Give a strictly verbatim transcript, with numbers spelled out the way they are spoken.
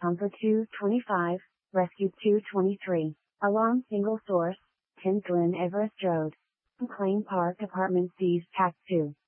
Pumper two twenty-five, Rescue two twenty-three. Alarm single source, ten Glen Everest Road. McLean Park Apartment seized Pack two.